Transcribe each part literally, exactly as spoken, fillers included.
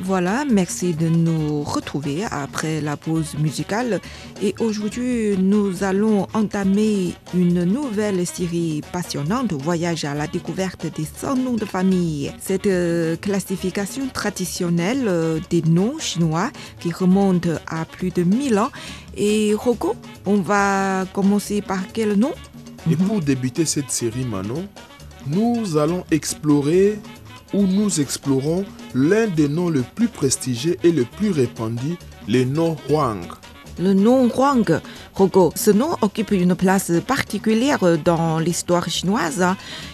Voilà, merci de nous retrouver après la pause musicale. Et aujourd'hui, nous allons entamer une nouvelle série passionnante, Voyage à la découverte des cent noms de famille. Cette euh, classification traditionnelle euh, des noms chinois qui remonte à plus de mille ans. Et Rocco, on va commencer par quel nom? Et pour débuter cette série, Manon, nous allons explorer ou nous explorons l'un des noms les plus prestigieux et le plus répandus, le nom Huang. Le nom Huang, Rocco, ce nom occupe une place particulière dans l'histoire chinoise.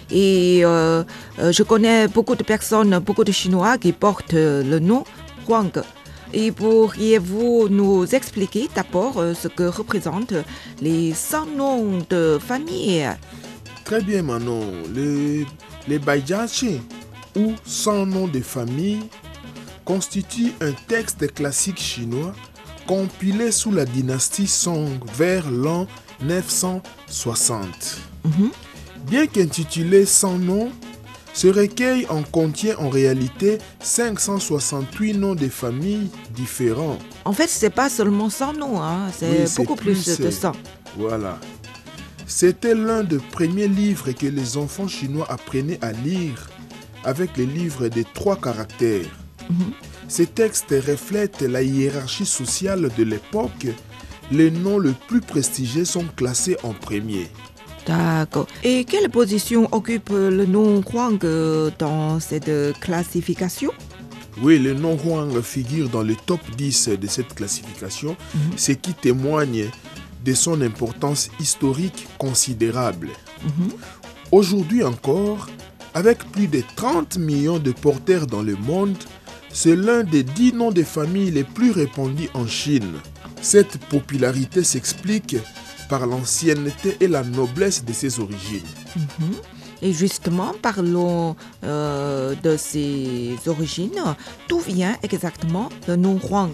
Et euh, je connais beaucoup de personnes, beaucoup de Chinois qui portent le nom Huang. Et pourriez-vous nous expliquer d'abord ce que représentent les cent noms de famille? Très bien, Manon. Les, les Baijiaqi, ou cent noms de famille, constituent un texte classique chinois compilé sous la dynastie Song vers l'an neuf cent soixante. Mm-hmm. Bien qu'intitulé cent noms, ce recueil en contient en réalité cinq cent soixante-huit noms de familles différents. En fait, ce n'est pas seulement cent noms, hein, c'est Oui, beaucoup c'est plus, plus de euh, cent. Voilà. C'était l'un des premiers livres que les enfants chinois apprenaient à lire avec les livres de trois caractères. Mm-hmm. Ces textes reflètent la hiérarchie sociale de l'époque. Les noms les plus prestigieux sont classés en premier. D'accord. Et quelle position occupe le nom Huang dans cette classification? Oui, le nom Huang figure dans le top dix de cette classification, Mm-hmm. ce qui témoigne de son importance historique considérable. Mm-hmm. Aujourd'hui encore, avec plus de trente millions de porteurs dans le monde, c'est l'un des dix noms de famille les plus répandus en Chine. Cette popularité s'explique par l'ancienneté et la noblesse de ses origines. Mm-hmm. Et justement, parlons euh, de ses origines. D'où vient exactement le nom Huang?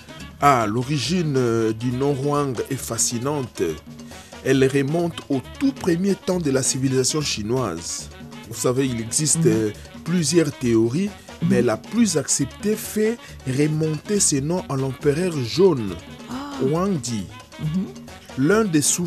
Ah, l'origine euh, du nom Huang est fascinante. Elle remonte au tout premier temps de la civilisation chinoise. Vous savez, il existe Mm-hmm. euh, plusieurs théories, Mm-hmm. mais la plus acceptée fait remonter ce nom à l'empereur jaune, Ah. Huangdi. Mm-hmm. L'un des sous